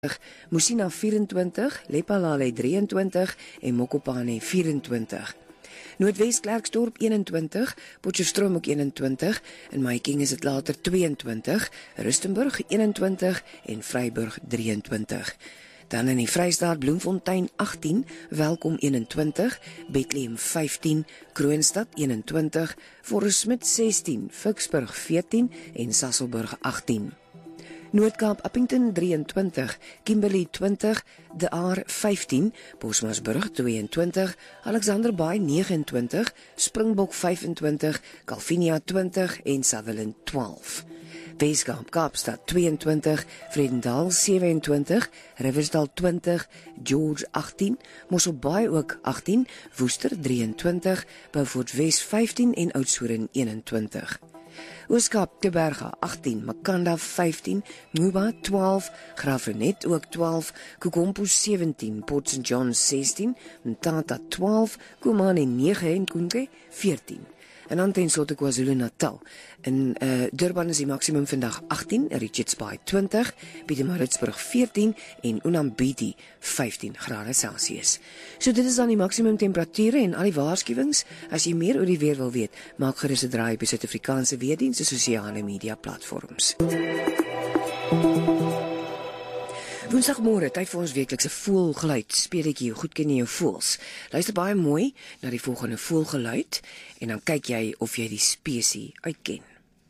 Musina 24, Lephalale 23 en Mokopane 24. Noordwes Klerksdorp 21, Potchefstroom ook 21, in Mahikeng is dit later 22, Rustenburg 21 en Vryburg 23. Dan in die Vrystaat Bloemfontein 18, Welkom 21, Bethlehem 15, Kroonstad 21, Forresmith 16, Vicksburg 14 en Sasolburg 18. Noord-Kaap Appington 23, Kimberley 20, De Aar 15, Bosmasburg 22, Alexanderbaai 29, Springbok 25, Calvinia 20 en Sutherland 12. Weskaap Kaapstad 22, Vredendal 27, Riversdal 20, George 18, Mosselbaai ook 18, Woester 23, Beaufort Wes 15 en Oudtshoorn 21. Ooskaap Teberga 18, Makanda 15, Muba 12, Graafrenet ook 12, Kukompo 17, Port St John 16, Mtata 12, Kumane 9 en Kunke 14. En dan tenslotte KwaZulu-Natal. In Durban is die maksimum vandag 18, Richards Bay 20, Pietermaritzburg 14 en Unambidi 15 grade Celsius. So dit is dan die maksimum temperature en al die waarskuwings. As jy meer oor die weer wil weet, maak gerus 'n draai by Suid-Afrikaanse Weerdienste se sosiale media platforms. Woensdagmôre, tyd vir ons weeklikse voelgeluid. Speletjie, hoe goed ken jy jou voels? Luister baie mooi na die volgende voelgeluid en dan kyk jy of jy die spesie uitken.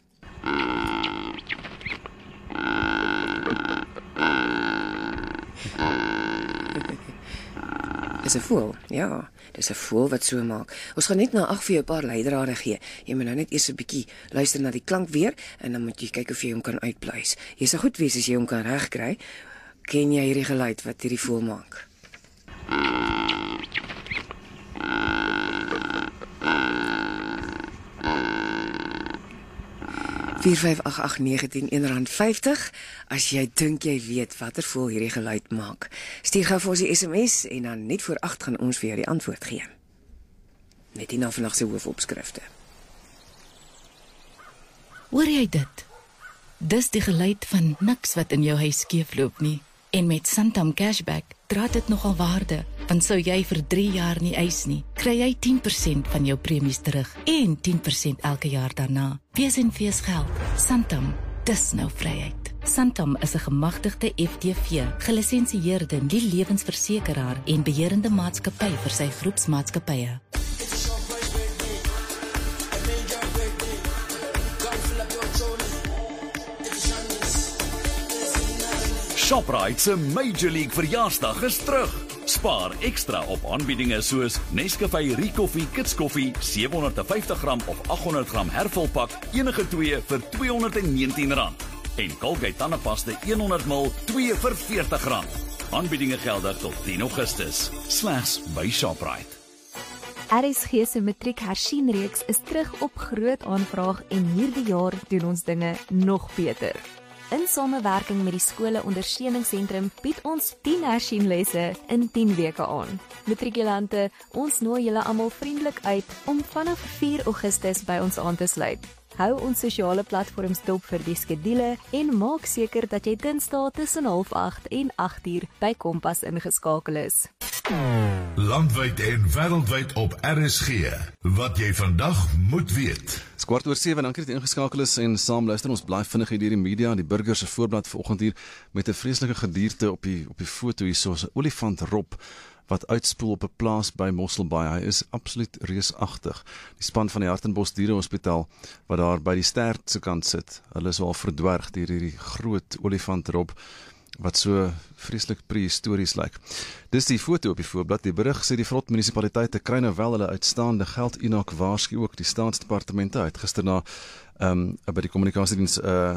Dis 'n voël, ja. Dis 'n voël wat so maak. Ons gaan net na 8 vir jou 'n paar leidrade gee. Jy moet nou net eers 'n bietjie luister na die klank weer en dan moet jy kyk of jy hom kan uitpleis. Jy sal goed wees as jy hom kan regkry. Ken jy hierdie geluid wat hierdie voël maak? R458819 as jy dink jy weet watter voël hierdie geluid maak. Stuur gou vir ons die SMS en dan net voor 8 gaan ons vir jou die antwoord gee. Net hierna vandag se hoofopskrifte. Hoor jy dit? Dis die geluid van niks wat in jou huis skeefloop nie. En met Santam Cashback dra dit nogal waarde, want sou jy vir 3 jaar nie eis nie, kry jy 10% van jou premies terug en 10% elke jaar daarna. Wees en wees geld. Santam, dis nou vryheid. Santam is 'n gemagtigde FTV, gelisensieerde nie-lewensversekeraar en beheerende maatskappy vir sy groepsmaatskappye. Shoprite se Major League verjaarsdag is terug. Spaar ekstra op aanbiedinge soos Nescafé Recoffee Kids Koffie 750g of 800g hervulpak, enige 2 vir R219 en Colgate tandepasta 100ml 2 vir R40. Aanbiedinge geldig tot 10 Augustus. Slegs by Shoprite. RSG se matriek hersienreeks is terug op groot aanvraag en hierdie jaar doen ons dinge nog beter. In samewerking met die skole ondersteuningssentrum bied ons 10 hersienlesse in 10 weke aan. Matrikulante, ons nooi julle almal vriendelik uit om vanaf 4 Augustus by ons aan te sluit. Hou ons sosiale platforms dop vir die skedule en maak seker dat jy Dinsdae tussen 7:30 en 8:00 by Kompas ingeskakel is. Landwyd en wêreldwyd op RSG. Wat jy vandag moet weet. Dis 7:15, dankie dat jy ingeskakel is en saam luister. Ons bly vinnig hier die media, die Burger se voorblad vanoggend hier met 'n vreeslike gedierte op die foto hier, soos 'n olifantrop wat uitspoel op 'n plaas by Mosselbaai. Hy is absoluut reusagtig. Die span van die Hartenbos Dierehospitaal wat daar by die stert se kant sit, hulle is al verdwerg deur hierdie groot olifantrop wat so vreeslik prehistories lyk. Dis die foto op die voorblad. Die berig sê die Vrot munisipaliteite kry nou wel hulle uitstaande geld. Enoch waarsku ook die staatsdepartemente uit gister by die kommunikasiediens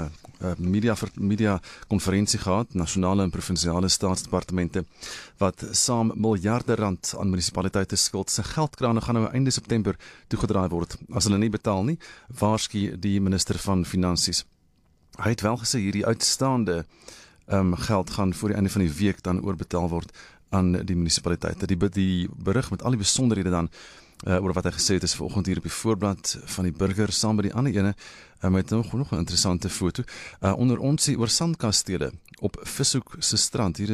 media konferensie gehad, nasionale en provinsiale staatsdepartemente wat saam miljarde rand aan munisipaliteite skuld. Se geldkrane gaan nou einde September toegedraai word as hulle nie betaal nie, waarsku die minister van Finansies. Hy het wel gesê hierdie uitstaande geld gaan voor die einde van die week dan oorbetaal word aan die munisipaliteite. Die berig met al die besonderhede dan oor wat hy gesê het is vanoggend hier op die voorblad van die Burger saam met die ander ene Met nog 'n interessante foto. Onder ons oor sandkastele op Vishoek se strand. Hier